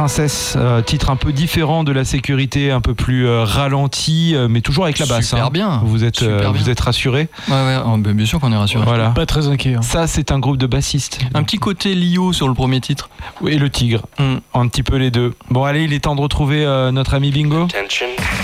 Princesse, titre un peu différent de La Sécurité, un peu plus ralenti, mais toujours avec la basse. Super bien. Vous êtes rassurés? Ouais, bien sûr qu'on est rassurés. Voilà. Pas très inquiet. Ça, c'est un groupe de bassistes. Un petit côté Lio sur le premier titre. Oui, et le Tigre. Un petit peu les deux. Bon, allez, il est temps de retrouver notre ami Bingo.